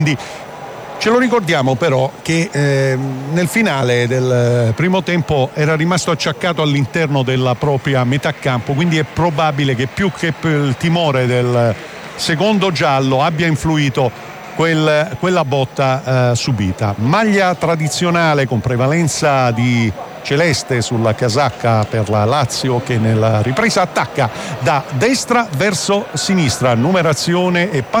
Quindi ce lo ricordiamo però che nel finale del primo tempo era rimasto acciaccato all'interno della propria metà campo, quindi è probabile che più che il timore del secondo giallo abbia influito quella botta subita. Maglia tradizionale con prevalenza di celeste sulla casacca per la Lazio, che nella ripresa attacca da destra verso sinistra, numerazione e